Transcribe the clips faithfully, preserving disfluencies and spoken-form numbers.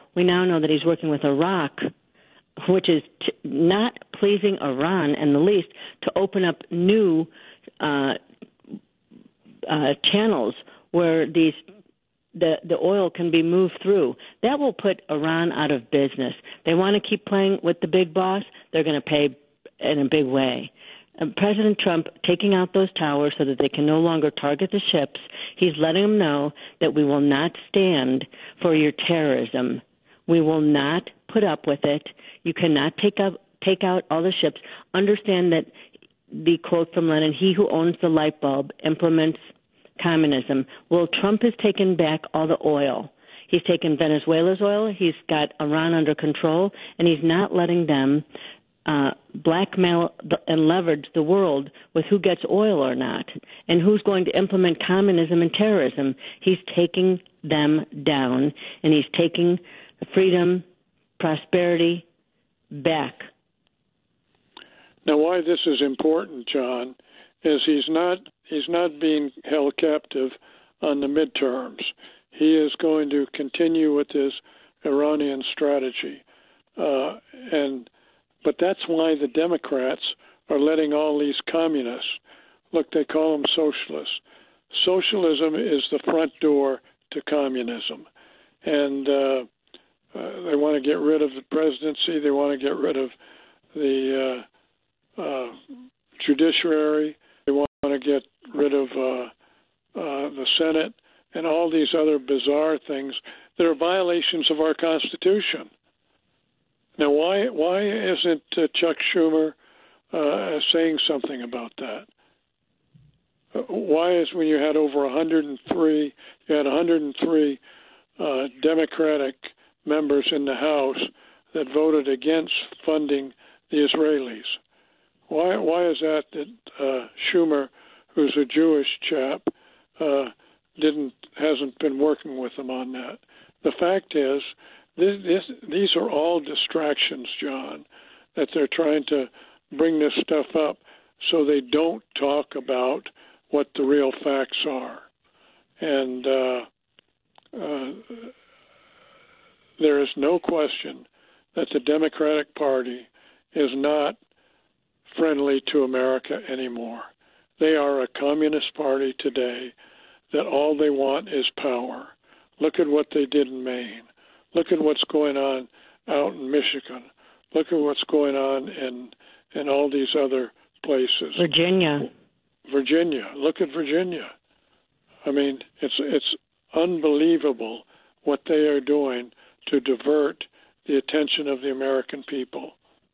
we now know that he's working with Iraq, which is t- not pleasing Iran in the least, to open up new uh, uh, channels where these the, the oil can be moved through. That will put Iran out of business. They want to keep playing with the big boss. They're going to pay in a big way. And President Trump taking out those towers so that they can no longer target the ships, he's letting them know that we will not stand for your terrorism. We will not put up with it. You cannot take up, take out all the ships. Understand that the quote from Lenin, he who owns the light bulb implements communism. Well, Trump has taken back all the oil. He's taken Venezuela's oil. He's got Iran under control, and he's not letting them uh, blackmail and leverage the world with who gets oil or not and who's going to implement communism and terrorism. He's taking them down, and he's taking freedom, prosperity back. Now, why this is important, John, is he's not he's not being held captive on the midterms. He is going to continue with his Iranian strategy, uh, and but that's why the Democrats are letting all these communists. Look, they call them socialists. Socialism is the front door to communism, and uh, uh, they want to get rid of the presidency. They want to get rid of the uh, uh, judiciary. They want to get rid of uh, uh, the Senate and all these other bizarre things that are violations of our Constitution. Now, why why isn't uh, Chuck Schumer uh, saying something about that? Uh, why is when you had over one hundred three, you had one hundred three uh, Democratic members in the House that voted against funding the Israelis? Why why is that that uh, Schumer, who's a Jewish chap, uh, didn't hasn't been working with them on that? The fact is, this, this, these are all distractions, John, that they're trying to bring this stuff up so they don't talk about what the real facts are. And uh, uh, there is no question that the Democratic Party is not friendly to America anymore. They are a communist party today that all they want is power. Look at what they did in Maine. Look at what's going on out in Michigan. Look at what's going on in in all these other places. Virginia. Virginia. Look at Virginia. I mean, it's it's unbelievable what they are doing to divert the attention of the American people.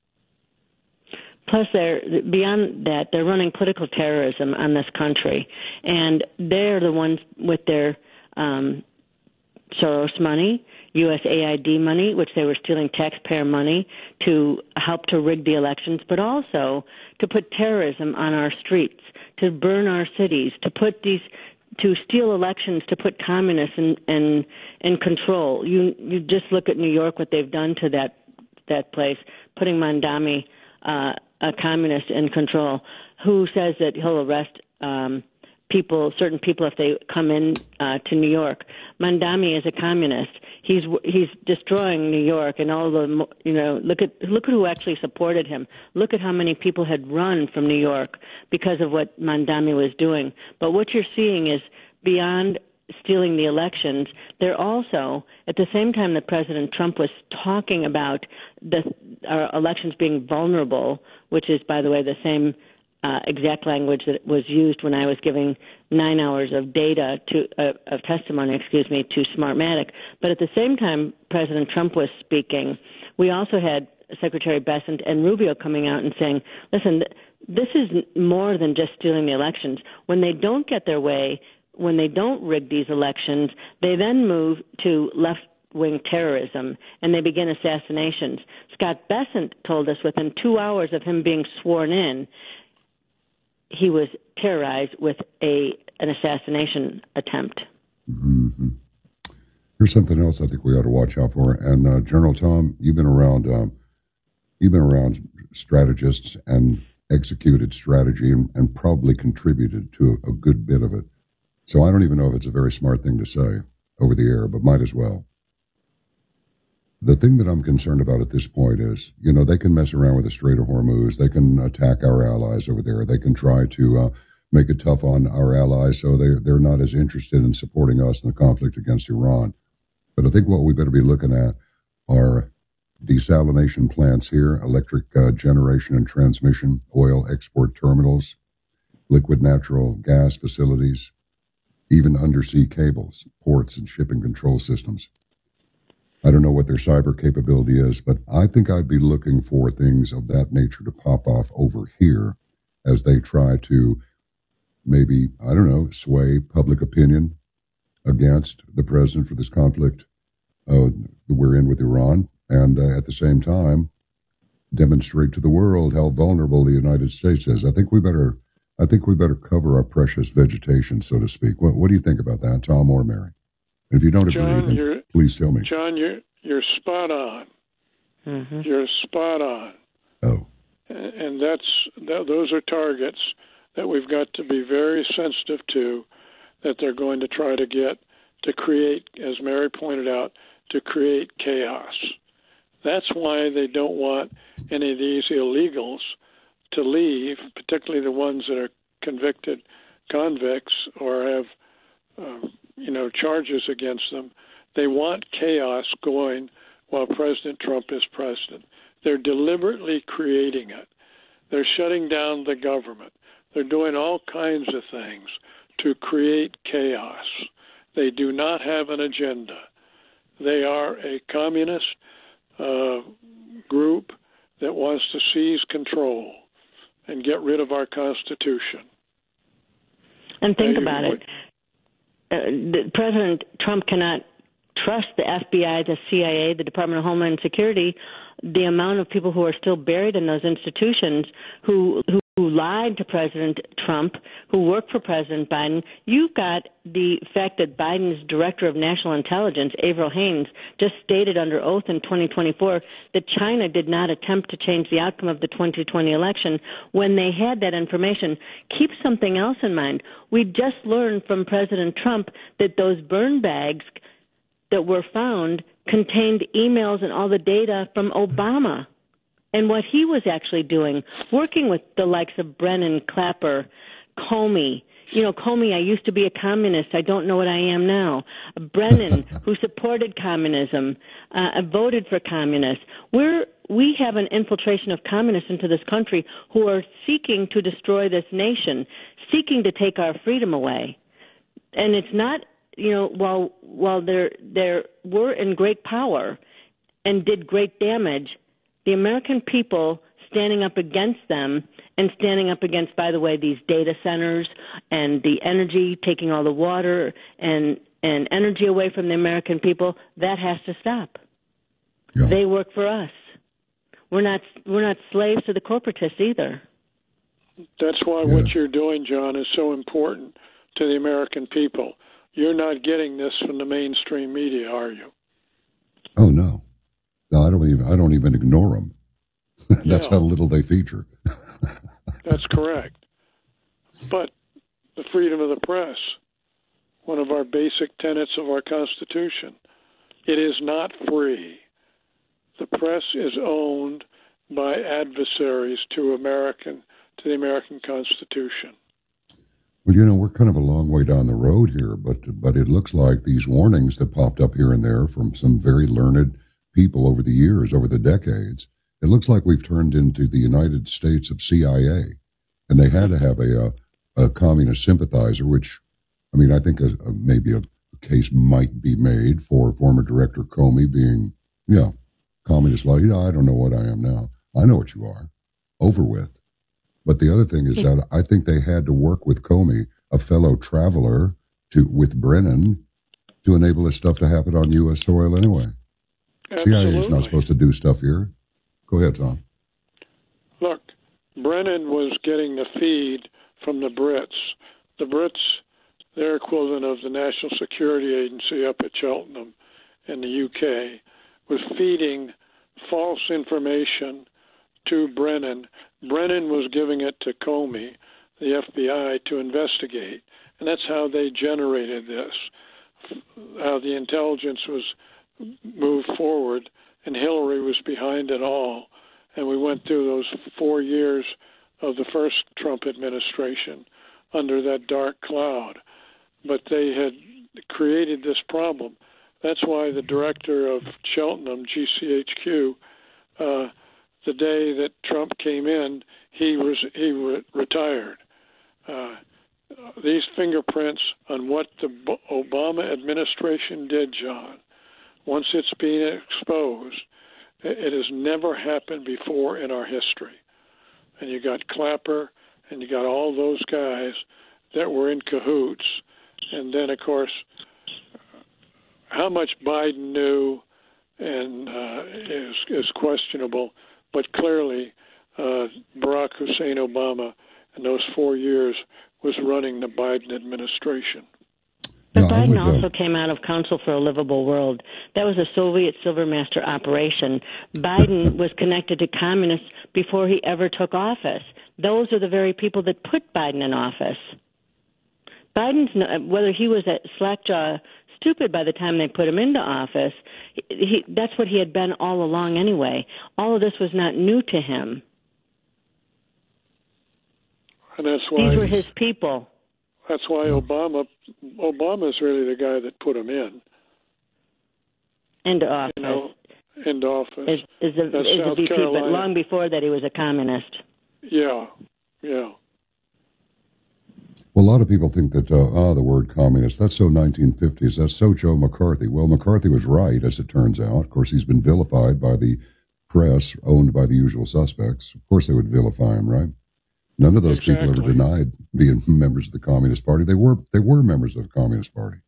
Plus, they're beyond that, they're running political terrorism on this country, and they're the ones with their um, Soros money, U S A I D money, which they were stealing taxpayer money to help to rig the elections, but also to put terrorism on our streets, to burn our cities, to put these, to steal elections, to put communists in in, in control. You you just look at New York, what they've done to that that place, putting Mandami, uh, a communist, in control, who says that he'll arrest um, people, certain people, if they come in uh, to New York. Mandami is a communist. He's he's destroying New York, and all the you know look at look at who actually supported him. Look at how many people had run from New York because of what Mandami was doing. But what you're seeing is beyond stealing the elections, they're also, at the same time that President Trump was talking about the our elections being vulnerable, which is, by the way, the same uh, exact language that was used when I was giving nine hours of data to uh, of testimony, excuse me, to Smartmatic. But at the same time President Trump was speaking, we also had Secretary Bessent and Rubio coming out and saying, listen, th- this is more than just stealing the elections. When they don't get their way, when they don't rig these elections, they then move to left-wing terrorism, and they begin assassinations. Scott Bessent told us within two hours of him being sworn in, he was terrorized with a an assassination attempt. Mm-hmm. Here's something else I think we ought to watch out for. And uh, General Tom, you've been around, um, you've been around strategists and executed strategy, and, and probably contributed to a, a good bit of it. So I don't even know if it's a very smart thing to say over the air, but might as well. The thing that I'm concerned about at this point is, you know, they can mess around with the Strait of Hormuz. They can attack our allies over there. They can try to uh, make it tough on our allies so they, they're not as interested in supporting us in the conflict against Iran. But I think what we better be looking at are desalination plants here, electric uh, generation and transmission, oil export terminals, liquid natural gas facilities, even undersea cables, ports, and shipping control systems. I don't know what their cyber capability is, but I think I'd be looking for things of that nature to pop off over here as they try to maybe, I don't know, sway public opinion against the president for this conflict uh, that we're in with Iran, and uh, at the same time demonstrate to the world how vulnerable the United States is. I think we better, I think we better cover our precious vegetation, so to speak. What, what do you think about that, Tom or Mary? If you don't John, agree, then please tell me. John, you're you're spot on. Mm-hmm. You're spot on. Oh, and, and that's that, those are targets that we've got to be very sensitive to. That they're going to try to get to create, as Mary pointed out, to create chaos. That's why they don't want any of these illegals to leave, particularly the ones that are convicted convicts or have. Uh, you know, charges against them. They want chaos going while President Trump is president. They're deliberately creating it. They're shutting down the government. They're doing all kinds of things to create chaos. They do not have an agenda. They are a communist uh, group that wants to seize control and get rid of our Constitution. And think about it. Uh, the, President Trump cannot trust the F B I, the C I A, the Department of Homeland Security, the amount of people who are still buried in those institutions who who, who lied to President Trump, who worked for President Biden. You've got the fact that Biden's Director of National Intelligence, Avril Haines, just stated under oath in twenty twenty-four that China did not attempt to change the outcome of the twenty twenty election when they had that information. Keep something else in mind. We just learned from President Trump that those burn bags that were found contained emails and all the data from Obama and what he was actually doing, working with the likes of Brennan, Clapper, Comey. You know, Comey, I used to be a communist. I don't know what I am now. Brennan, who supported communism, uh, voted for communists. We're, we have an infiltration of communists into this country who are seeking to destroy this nation, seeking to take our freedom away. And it's not, you know, while while they're, they're, were in great power and did great damage, the American people standing up against them and standing up against, by the way, these data centers and the energy, taking all the water and, and energy away from the American people, that has to stop. Yeah. They work for us. We're not we're not slaves to the corporatists either. That's why yeah. what you're doing, John, is so important to the American people. You're not getting this from the mainstream media, are you? Oh no, no, I don't even I don't even ignore them. That's yeah. how little they feature. That's correct. But the freedom of the press, one of our basic tenets of our Constitution, it is not free. The press is owned by adversaries to American to the American Constitution. Well, you know, we're kind of a long way down the road here, but but it looks like these warnings that popped up here and there from some very learned people over the years, over the decades, it looks like we've turned into the United States of C I A, and they had to have a a, a communist sympathizer, which, I mean, I think a, a, maybe a case might be made for former Director Comey being, yeah, communist like, yeah, I don't know what I am now. I know what you are. Over with. But the other thing is that I think they had to work with Comey, a fellow traveler, to with Brennan, to enable this stuff to happen on U S soil anyway. Absolutely. C I A is not supposed to do stuff here. Go ahead, Tom. Look, Brennan was getting the feed from the Brits. The Brits, their equivalent of the National Security Agency up at Cheltenham in the U K, was feeding false information to Brennan. Brennan was giving it to Comey, the F B I, to investigate. And that's how they generated this, how the intelligence was moved forward, and Hillary was behind it all. And we went through those four years of the first Trump administration under that dark cloud. But they had created this problem. That's why the director of Cheltenham, G C H Q, uh, the day that Trump came in, he was he re- retired. Uh, these fingerprints on what the Obama administration did, John, once it's being exposed, it has never happened before in our history. And you got Clapper, and you got all those guys that were in cahoots. And then, of course, how much Biden knew and uh, is is questionable, but clearly uh, Barack Hussein Obama in those four years was running the Biden administration. But no, Biden would, uh, also came out of Council for a Livable World. That was a Soviet Silvermaster operation. Biden was connected to communists before he ever took office. Those are the very people that put Biden in office. Biden's, whether he was a slackjaw stupid by the time they put him into office, he, that's what he had been all along anyway. All of this was not new to him. And that's why these were his people. That's why Obama Obama's really the guy that put him in. Into office. You know, into office. Is, is the, is the V P, but long before that he was a communist. Yeah, yeah. Well, a lot of people think that, uh, ah, the word communist, that's so nineteen fifties, that's so Joe McCarthy. Well, McCarthy was right, as it turns out. Of course, he's been vilified by the press, owned by the usual suspects. Of course they would vilify him, right? None of those exactly. people ever denied being members of the Communist Party. They were they were members of the Communist Party.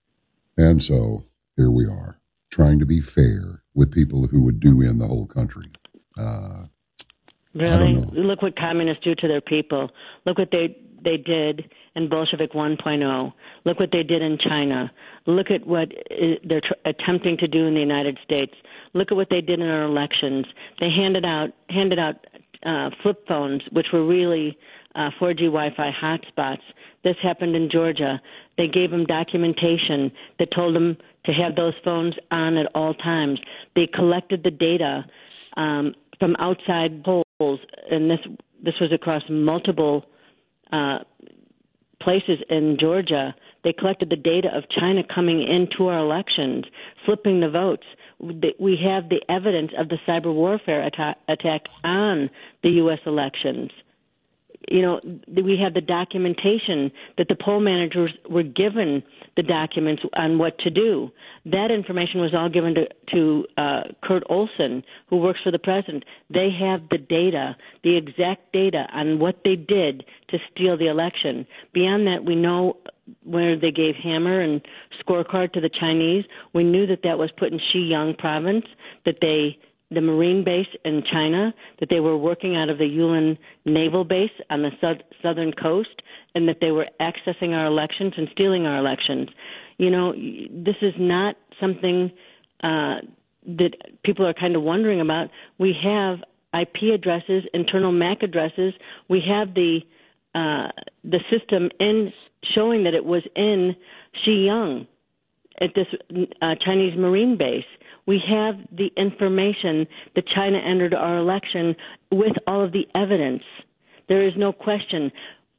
And so, here we are, trying to be fair with people who would do in the whole country. Uh, really? Look what communists do to their people. Look what they they did in Bolshevik one point oh. Look what they did in China. Look at what they're tr- attempting to do in the United States. Look at what they did in our elections. They handed out handed out uh, flip phones, which were really uh, four G Wi-Fi hotspots. This happened in Georgia. They gave them documentation that told them to have those phones on at all times. They collected the data um, from outside polls, and this this was across multiple uh, places in Georgia. They collected the data of China coming into our elections, flipping the votes. We have the evidence of the cyber warfare atta- attack on the U S elections. You know, we have the documentation that the poll managers were given the documents on what to do. That information was all given to, to uh, Kurt Olson, who works for the president. They have the data, the exact data on what they did to steal the election. Beyond that, we know where they gave hammer and scorecard to the Chinese. We knew that that was put in Xinjiang province, that they the Marine base in China, that they were working out of the Yulin Naval Base on the sub- southern coast, and that they were accessing our elections and stealing our elections. You know, this is not something uh, that people are kind of wondering about. We have I P addresses, internal M A C addresses. We have the uh, the system in showing that it was in Xinjiang at this uh, Chinese Marine base. We have the information that China entered our election with all of the evidence. There is no question.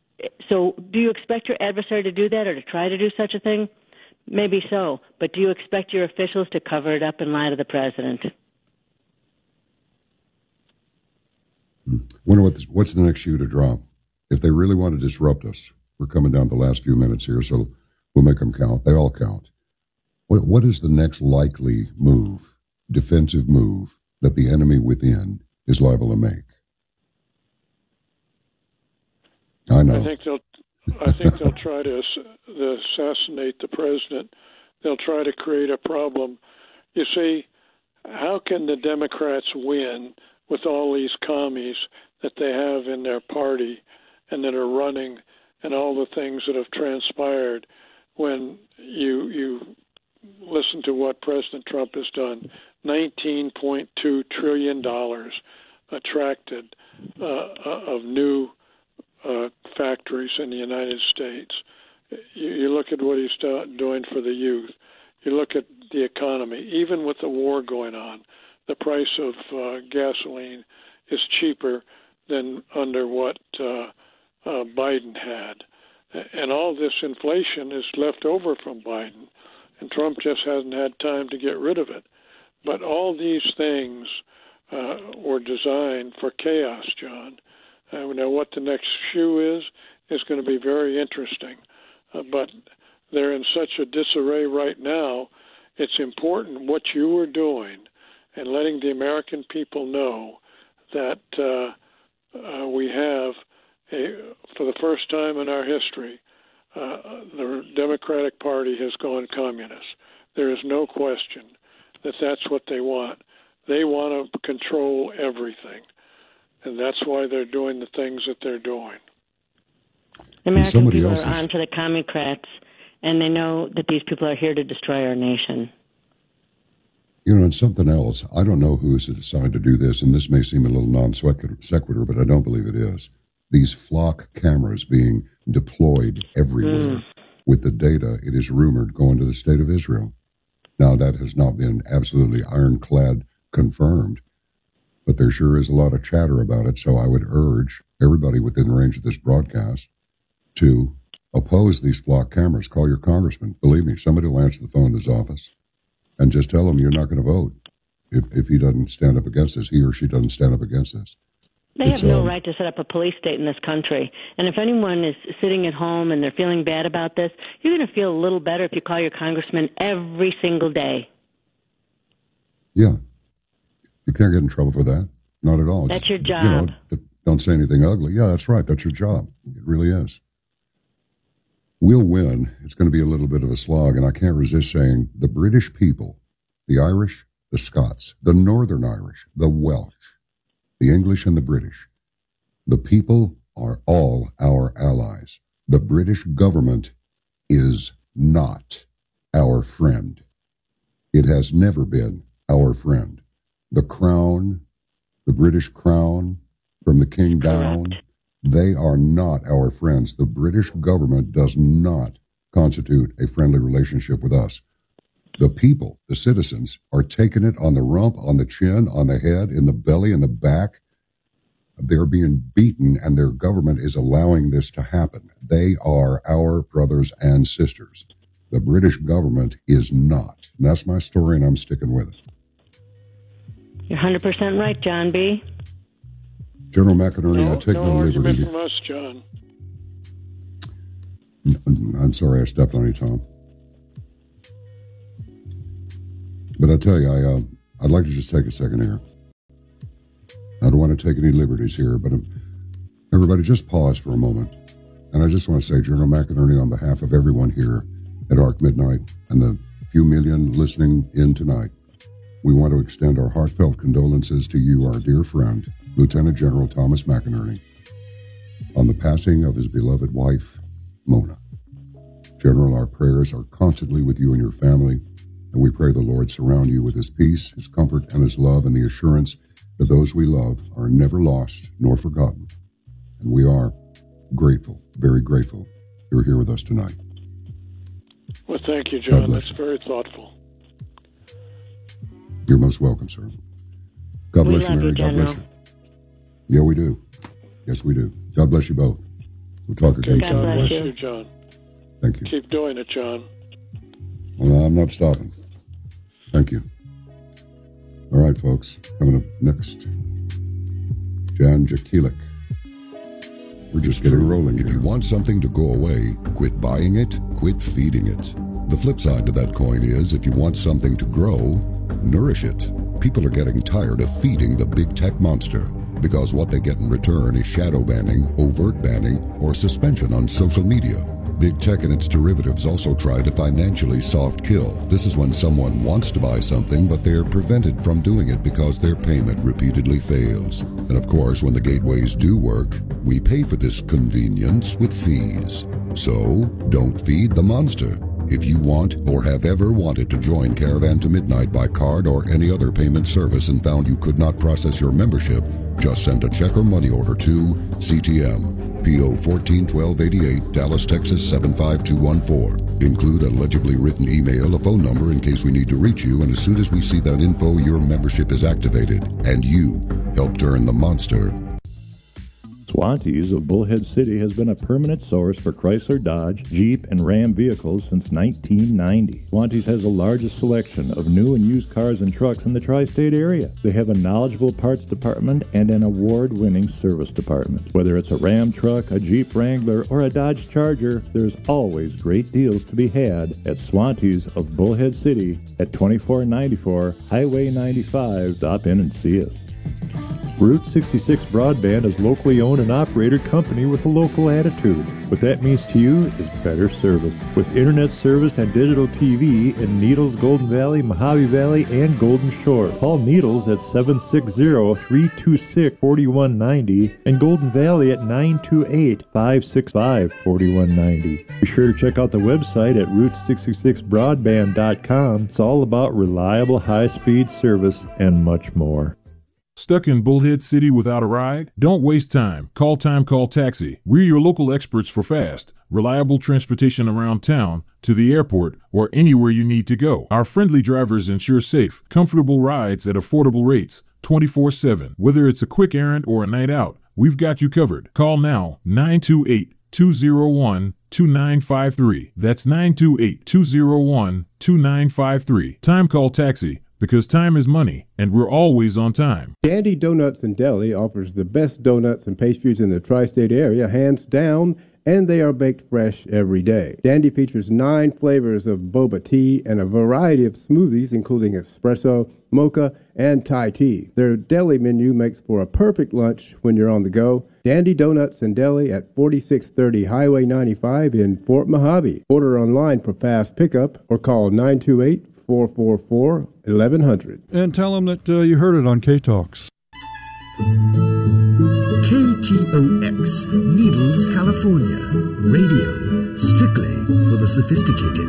So do you expect your adversary to do that or to try to do such a thing? Maybe so. But do you expect your officials to cover it up and lie to the president? Wonder what this, what's the next shoe to drop? If they really want to disrupt us, we're coming down to the last few minutes here, so we'll make them count. They all count. What, what is the next likely move, defensive move, that the enemy within is liable to make? I know. I think they'll. I think they'll try to, to assassinate the president. They'll try to create a problem. You see, how can the Democrats win with all these commies that they have in their party and that are running, and all the things that have transpired when you you. Listen to what President Trump has done. nineteen point two trillion dollars attracted uh, of new uh, factories in the United States. You, you look at what he's do- doing for the youth. You look at the economy, even with the war going on, the price of uh, gasoline is cheaper than under what uh, uh, Biden had. And all this inflation is left over from Biden, and Trump just hasn't had time to get rid of it. But all these things uh, were designed for chaos, John. Uh, now, what the next shoe is is going to be very interesting. Uh, but they're in such a disarray right now, it's important what you are doing and letting the American people know that uh, uh, we have, a, for the first time in our history, uh, the Democratic Party has gone communist. There is no question that that's what they want. They want to control everything, and that's why they're doing the things that they're doing. The American people are on to the Commie-crats, and they know that these people are here to destroy our nation. You know, and something else, I don't know who's decided to do this, and this may seem a little non-sequitur, but I don't believe it is. These flock cameras being deployed everywhere mm. with the data, it is rumored, going to the state of Israel. Now, that has not been absolutely ironclad confirmed, but there sure is a lot of chatter about it, so I would urge everybody within range of this broadcast to oppose these flock cameras. Call your congressman. Believe me, somebody will answer the phone in his office and just tell him you're not going to vote if, if he doesn't stand up against this, he or she doesn't stand up against this. They it's, have no um, right to set up a police state in this country. And if anyone is sitting at home and they're feeling bad about this, you're going to feel a little better if you call your congressman every single day. Yeah. You can't get in trouble for that. Not at all. That's Just, your job. You know, don't say anything ugly. Yeah, that's right. That's your job. It really is. We'll win. It's going to be a little bit of a slog, and I can't resist saying the British people, the Irish, the Scots, the Northern Irish, the Welsh, the English, and the British, the people are all our allies. The British government is not our friend. It has never been our friend. The Crown, the British Crown, from the King down, they are not our friends. The British government does not constitute a friendly relationship with us. The people, the citizens, are taking it on the rump, on the chin, on the head, in the belly, in the back. They're being beaten, and their government is allowing this to happen. They are our brothers and sisters. The British government is not. And that's my story, and I'm sticking with it. You're one hundred percent right, John B. General McInerney, no, I take no, no argument liberty. From us, John. I'm sorry I stepped on you, Tom. But I tell you, I, uh, I'd like to just take a second here. I don't want to take any liberties here, but um, everybody just pause for a moment. And I just want to say, General McInerney, on behalf of everyone here at Arc Midnight and the few million listening in tonight, we want to extend our heartfelt condolences to you, our dear friend, Lieutenant General Thomas McInerney, on the passing of his beloved wife, Mona. General, our prayers are constantly with you and your family, and we pray the Lord surround you with his peace, his comfort, and his love, and the assurance that those we love are never lost nor forgotten. And we are grateful, very grateful you're here with us tonight. Well, thank you, John. That's you. Very thoughtful. You're most welcome, sir. God we bless you, Mary. You, God bless you. Yeah, we do. Yes, we do. God bless you both. We'll talk okay, again God soon. God bless you, John. Thank you. Keep doing it, John. Well, I'm not stopping. Thank you. All right, folks. Coming up next, Jan Jekielek. We're just getting rolling here. If you want something to go away, quit buying it, quit feeding it. The flip side to that coin is, if you want something to grow, nourish it. People are getting tired of feeding the big tech monster, because what they get in return is shadow banning, overt banning, or suspension on social media. Big tech and its derivatives also try to financially soft kill. This is when someone wants to buy something, but they're prevented from doing it because their payment repeatedly fails. And of course, when the gateways do work, we pay for this convenience with fees. So, don't feed the monster. If you want or have ever wanted to join Caravan to Midnight by card or any other payment service and found you could not process your membership, just send a check or money order to C T M, P O fourteen twelve eighty-eight, Dallas, Texas seven five two one four. Include a legibly written email, a phone number in case we need to reach you, and as soon as we see that info, your membership is activated, and you help turn the monster. Swantees of Bullhead City has been a permanent source for Chrysler, Dodge, Jeep, and Ram vehicles since nineteen ninety. Swantees has the largest selection of new and used cars and trucks in the tri-state area. They have a knowledgeable parts department and an award-winning service department. Whether it's a Ram truck, a Jeep Wrangler, or a Dodge Charger, there's always great deals to be had at Swantees of Bullhead City at twenty-four ninety-four Highway ninety-five. Stop in and see us. Route sixty-six Broadband is locally owned and operated company with a local attitude. What that means to you is better service. With internet service and digital T V in Needles, Golden Valley, Mojave Valley, and Golden Shore. Call Needles at seven six zero, three two six, four one nine zero and Golden Valley at nine two eight, five six five, four one nine zero. Be sure to check out the website at route sixty-six broadband dot com. It's all about reliable high-speed service and much more. Stuck in Bullhead City without a ride? Don't waste time. Call Time Call Taxi. We're your local experts for fast, reliable transportation around town, to the airport, or anywhere you need to go. Our friendly drivers ensure safe, comfortable rides at affordable rates, twenty-four seven. Whether it's a quick errand or a night out, we've got you covered. Call now, nine two eight, two zero one, two nine five three. That's nine two eight, two zero one, two nine five three. Time Call Taxi. Because time is money, and we're always on time. Dandy Donuts and Deli offers the best donuts and pastries in the tri-state area, hands down, and they are baked fresh every day. Dandy features nine flavors of boba tea and a variety of smoothies, including espresso, mocha, and Thai tea. Their deli menu makes for a perfect lunch when you're on the go. Dandy Donuts and Deli at forty-six thirty Highway ninety-five in Fort Mojave. Order online for fast pickup or call nine two eight, four four four, eleven hundred. And tell them that uh, you heard it on K-Talks. K T O X, Needles, California. Radio, strictly for the sophisticated.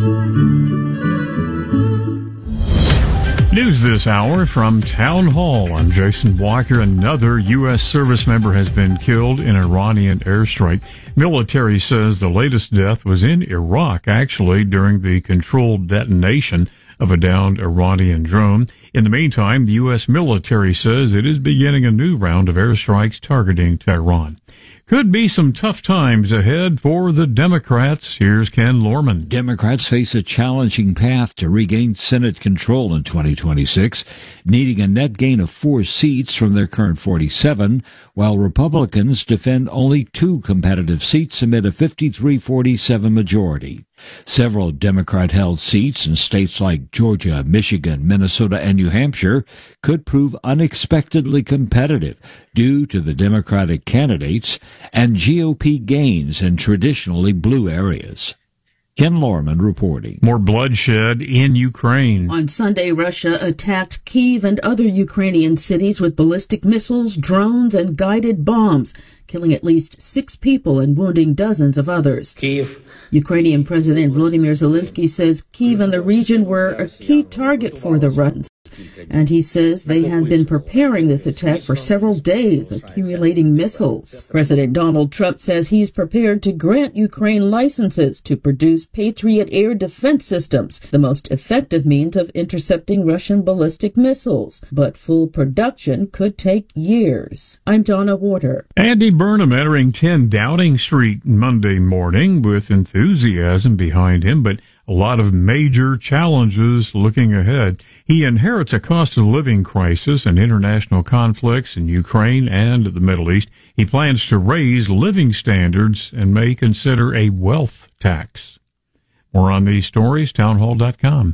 News this hour from Town Hall. I'm Jason Walker. Another U S service member has been killed in an Iranian airstrike. Military says the latest death was in Iraq, actually, during the controlled detonation of a downed Iranian drone. In the meantime, the U S military says it is beginning a new round of airstrikes targeting Tehran. Could be some tough times ahead for the Democrats. Here's Ken Lorman. Democrats face a challenging path to regain Senate control in twenty twenty-six, needing a net gain of four seats from their current forty-seven, while Republicans defend only two competitive seats amid a fifty-three forty-seven majority. Several Democrat-held seats in states like Georgia, Michigan, Minnesota, and New Hampshire could prove unexpectedly competitive due to the Democratic candidates and G O P gains in traditionally blue areas. Ken Lorman reporting. More bloodshed in Ukraine. On Sunday, Russia attacked Kyiv and other Ukrainian cities with ballistic missiles, drones, and guided bombs, killing at least six people and wounding dozens of others. Kyiv. Ukrainian President Volodymyr Zelensky says Kyiv and the region were a key target for the Russians. And he says they had been preparing this attack for several days, accumulating missiles. President Donald Trump says he's prepared to grant Ukraine licenses to produce Patriot air defense systems, the most effective means of intercepting Russian ballistic missiles. But full production could take years. I'm Donna Warder. Andy Burnham entering ten Downing Street Monday morning with enthusiasm behind him, but a lot of major challenges looking ahead. He inherits a cost of living crisis and international conflicts in Ukraine and the Middle East. He plans to raise living standards and may consider a wealth tax. More on these stories, townhall dot com.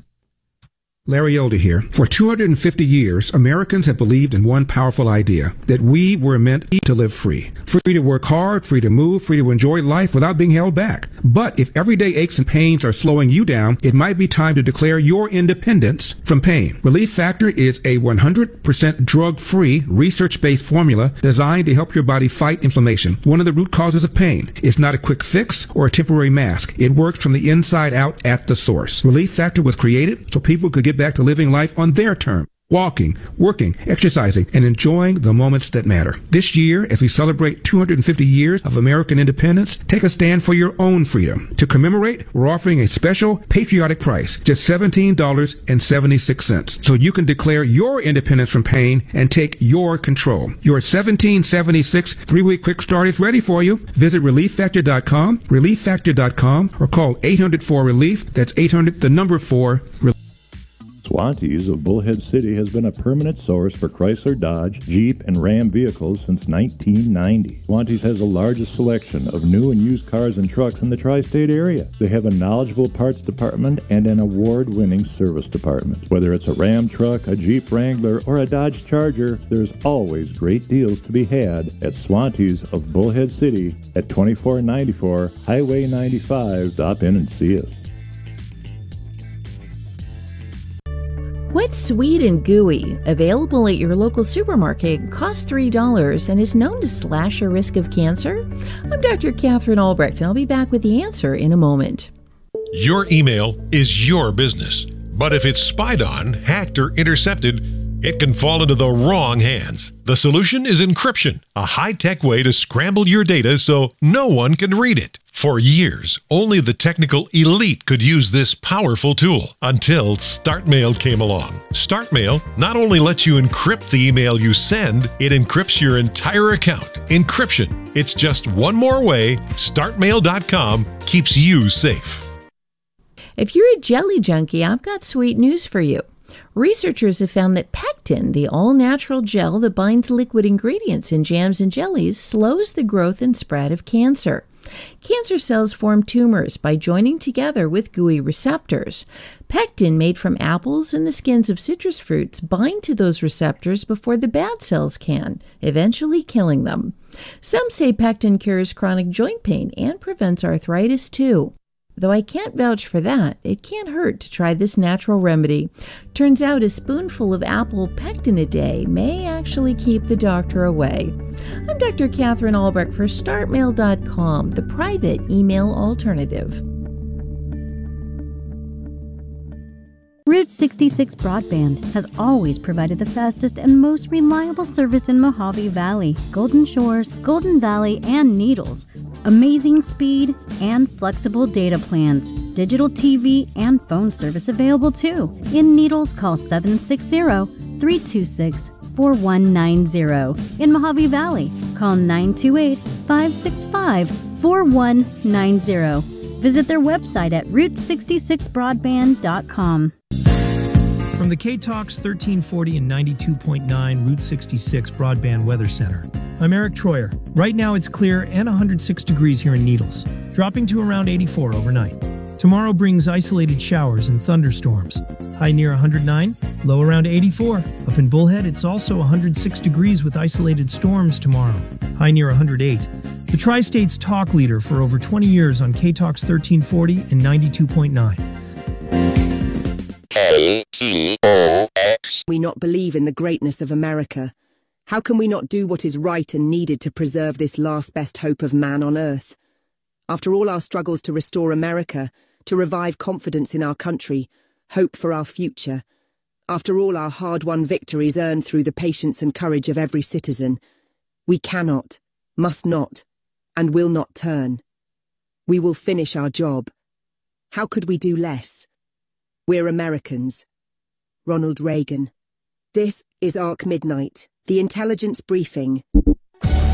Larry Elder here. For two hundred fifty years, Americans have believed in one powerful idea, that we were meant to live free. Free to work hard, free to move, free to enjoy life without being held back. But if everyday aches and pains are slowing you down, it might be time to declare your independence from pain. Relief Factor is a one hundred percent drug-free, research-based formula designed to help your body fight inflammation, one of the root causes of pain. It's not a quick fix or a temporary mask. It works from the inside out at the source. Relief Factor was created so people could get back to living life on their terms. walking, working, exercising, and enjoying the moments that matter. This year, as we celebrate two hundred fifty years of American independence, take a stand for your own freedom. To commemorate, we're offering a special patriotic price, just seventeen dollars and seventy-six cents, so you can declare your independence from pain and take your control. Your seventeen seventy-six three-week quick start is ready for you. Visit relief factor dot com, relief factor dot com, or call eight hundred four relief. That's eight hundred, the number four, relief. Swantees of Bullhead City has been a permanent source for Chrysler, Dodge, Jeep, and Ram vehicles since nineteen ninety. Swantees has the largest selection of new and used cars and trucks in the tri-state area. They have a knowledgeable parts department and an award-winning service department. Whether it's a Ram truck, a Jeep Wrangler, or a Dodge Charger, there's always great deals to be had at Swantees of Bullhead City at twenty-four ninety-four Highway ninety-five. Stop in and see us. What's sweet and gooey, available at your local supermarket, costs three dollars and is known to slash your risk of cancer? I'm Doctor Catherine Albrecht, and I'll be back with the answer in a moment. Your email is your business, but if it's spied on, hacked, or intercepted, it can fall into the wrong hands. The solution is encryption, a high-tech way to scramble your data so no one can read it. For years, only the technical elite could use this powerful tool until StartMail came along. StartMail not only lets you encrypt the email you send, it encrypts your entire account. Encryption. It's just one more way start mail dot com keeps you safe. If you're a jelly junkie, I've got sweet news for you. Researchers have found that pectin, the all-natural gel that binds liquid ingredients in jams and jellies, slows the growth and spread of cancer. Cancer cells form tumors by joining together with gooey receptors. Pectin, made from apples and the skins of citrus fruits, bind to those receptors before the bad cells can, eventually killing them. Some say pectin cures chronic joint pain and prevents arthritis too. Though I can't vouch for that, it can't hurt to try this natural remedy. Turns out a spoonful of apple pectin a day may actually keep the doctor away. I'm Doctor Catherine Albrecht for start mail dot com, the private email alternative. Route sixty-six Broadband has always provided the fastest and most reliable service in Mojave Valley, Golden Shores, Golden Valley, and Needles. Amazing speed and flexible data plans. Digital T V and phone service available too. In Needles, call seven six zero, three two six, four one nine zero. In Mojave Valley, call nine two eight, five six five, four one nine zero. Visit their website at route sixty-six broadband dot com. From the K-Talks thirteen forty and ninety-two point nine Route sixty-six Broadband Weather Center, I'm Eric Troyer. Right now it's clear and one hundred six degrees here in Needles, dropping to around eighty-four overnight. Tomorrow brings isolated showers and thunderstorms. High near one hundred nine, low around eighty-four. Up in Bullhead, it's also one hundred six degrees with isolated storms tomorrow. High near one hundred eight. The Tri-State's talk leader for over twenty years on K-Talks thirteen forty and ninety-two point nine. K T O X. We not believe in the greatness of America. How can we not do what is right and needed to preserve this last best hope of man on earth? After all our struggles to restore America, to revive confidence in our country, hope for our future, after all our hard-won victories earned through the patience and courage of every citizen, we cannot, must not, and will not turn. We will finish our job. How could we do less? We're Americans. Ronald Reagan. This is Arc Midnight, the intelligence briefing.